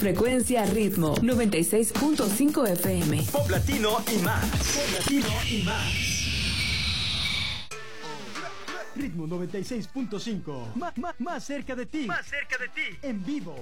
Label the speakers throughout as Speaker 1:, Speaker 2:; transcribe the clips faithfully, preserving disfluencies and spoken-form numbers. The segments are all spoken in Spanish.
Speaker 1: frecuencia Ritmo noventa y seis punto cinco F M.
Speaker 2: Pop latino y más. Pop latino y más.
Speaker 3: Ritmo noventa y seis punto cinco. Más, más, más cerca de ti.
Speaker 2: Más cerca de ti.
Speaker 3: En vivo.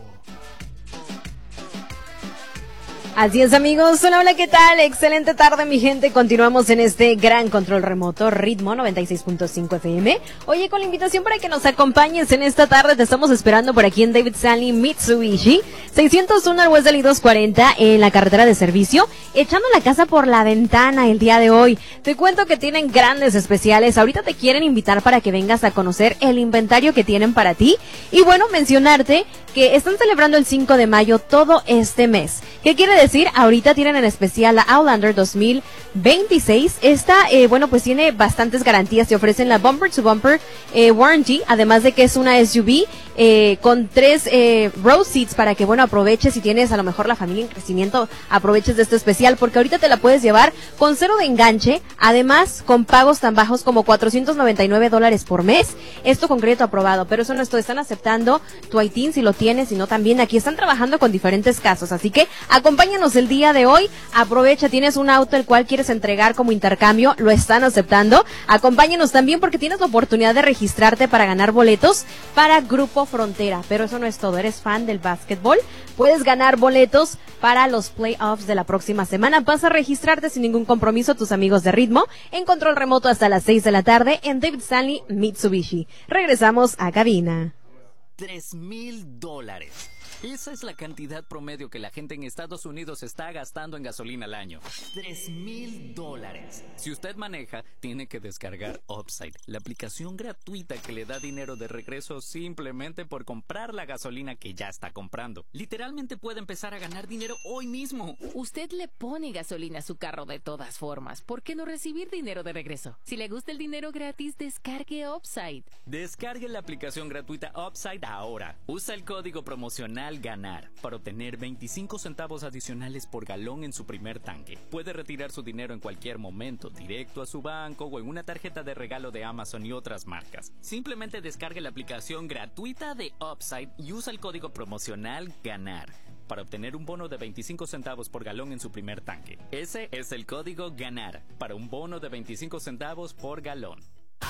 Speaker 4: Así es, amigos. Hola, hola, ¿qué tal? Excelente tarde, mi gente. Continuamos en este gran control remoto Ritmo noventa y seis punto cinco F M. Oye, con la invitación para que nos acompañes en esta tarde, te estamos esperando por aquí en David Stanley Mitsubishi, seiscientos uno al West Delhi doscientos cuarenta, en la carretera de servicio, echando la casa por la ventana el día de hoy. Te cuento que tienen grandes especiales. Ahorita te quieren invitar para que vengas a conocer el inventario que tienen para ti. Y bueno, mencionarte que están celebrando el cinco de mayo todo este mes. ¿Qué quiere decir? Ahorita tienen en especial la Outlander dos mil veintiséis. Esta, eh, bueno, pues tiene bastantes garantías. Te ofrecen la Bumper to Bumper eh, Warranty, además de que es una S U V eh, con tres eh, row seats para que, bueno, aproveches. Si tienes a lo mejor la familia en crecimiento, aproveches de este especial, porque ahorita te la puedes llevar con cero de enganche, además con pagos tan bajos como cuatrocientos noventa y nueve dólares por mes. Esto con crédito aprobado, pero eso no es todo. Están aceptando tu I T I N si lo tienes, sino también aquí están trabajando con diferentes casos. Así que acompáñanos el día de hoy, aprovecha, tienes un auto el cual quieres entregar como intercambio, lo están aceptando. Acompáñanos también porque tienes la oportunidad de registrarte para ganar boletos para Grupo Frontera, pero eso no es todo. ¿Eres fan del básquetbol? Puedes ganar boletos para los playoffs de la próxima semana. Vas a registrarte sin ningún compromiso, tus amigos de Ritmo, en control remoto hasta las seis de la tarde en David Stanley Mitsubishi. Regresamos a cabina.
Speaker 5: Tres mil dólares. Esa es la cantidad promedio que la gente en Estados Unidos está gastando en gasolina al año. Tres mil dólares. Si usted maneja, tiene que descargar Upside, la aplicación gratuita que le da dinero de regreso simplemente por comprar la gasolina que ya está comprando. Literalmente puede empezar a ganar dinero hoy mismo.
Speaker 6: Usted le pone gasolina a su carro de todas formas. ¿Por qué no recibir dinero de regreso? Si le gusta el dinero gratis, descargue Upside.
Speaker 5: Descargue la aplicación gratuita Upside ahora. Usa el código promocional GANAR para obtener veinticinco centavos adicionales por galón en su primer tanque. Puede retirar su dinero en cualquier momento, directo a su banco o en una tarjeta de regalo de Amazon y otras marcas. Simplemente descargue la aplicación gratuita de Upside y usa el código promocional GANAR para obtener un bono de veinticinco centavos por galón en su primer tanque. Ese es el código GANAR para un bono de veinticinco centavos por galón.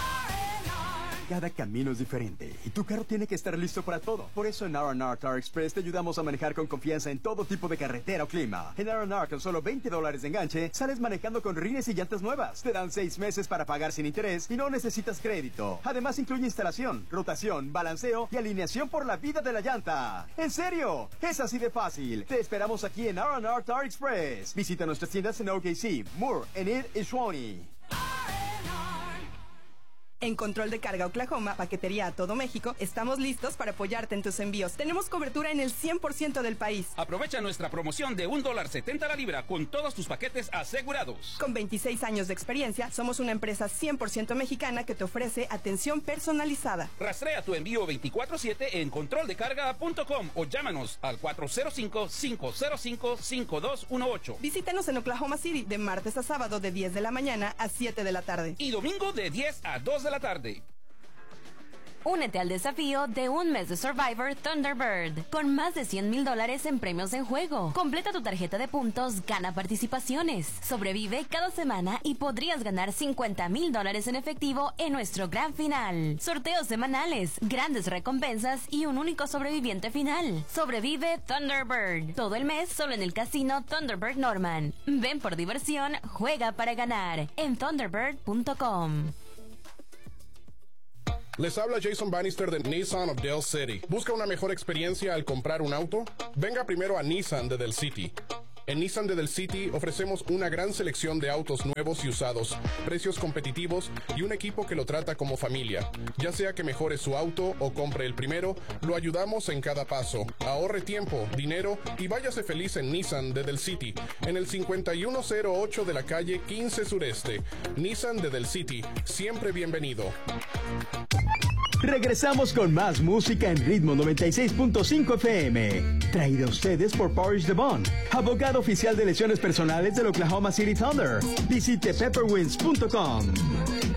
Speaker 3: Cada camino es diferente y tu carro tiene que estar listo para todo. Por eso en R and R Car Express te ayudamos a manejar con confianza en todo tipo de carretera o clima. En R and R con solo veinte dólares de enganche sales manejando con rines y llantas nuevas. Te dan seis meses para pagar sin interés y no necesitas crédito. Además incluye instalación, rotación, balanceo y alineación por la vida de la llanta. ¿En serio? Es así de fácil. Te esperamos aquí en R and R Car Express. Visita nuestras tiendas en O K C, Moore, Enid y Shawnee.
Speaker 7: En Control de Carga Oklahoma, paquetería a todo México, estamos listos para apoyarte en tus envíos. Tenemos cobertura en el cien por ciento del país.
Speaker 8: Aprovecha nuestra promoción de un dólar setenta la libra con todos tus paquetes asegurados.
Speaker 7: Con veintiséis años de experiencia, somos una empresa cien por ciento mexicana que te ofrece atención personalizada.
Speaker 8: Rastrea tu envío veinticuatro siete en control de carga punto com o llámanos al cuatro cero cinco, cinco cero cinco, cinco dos uno ocho.
Speaker 7: Visítanos en Oklahoma City de martes a sábado de diez de la mañana a siete de la tarde.
Speaker 8: Y domingo de diez a dos de la tarde.
Speaker 9: Únete al desafío de un mes de Survivor Thunderbird, con más de cien mil dólares en premios en juego. Completa tu tarjeta de puntos, gana participaciones. Sobrevive cada semana y podrías ganar cincuenta mil dólares en efectivo en nuestro gran final. Sorteos semanales, grandes recompensas y un único sobreviviente final. Sobrevive Thunderbird. Todo el mes solo en el casino Thunderbird Norman. Ven por diversión, juega para ganar en thunderbird punto com.
Speaker 10: Les habla Jason Bannister de Nissan of Del City. ¿Busca una mejor experiencia al comprar un auto? Venga primero a Nissan de Del City. En Nissan de Del City ofrecemos una gran selección de autos nuevos y usados, precios competitivos y un equipo que lo trata como familia. Ya sea que mejore su auto o compre el primero, lo ayudamos en cada paso. Ahorre tiempo, dinero y váyase feliz en Nissan de Del City, en el cincuenta y uno cero ocho de la calle quince Sureste. Nissan de Del City, siempre bienvenido.
Speaker 3: Regresamos con más música en Ritmo noventa y seis punto cinco F M. Traída a ustedes por Parrish DeVon, abogado oficial de lesiones personales del Oklahoma City Thunder. Visite pepperwinds punto com.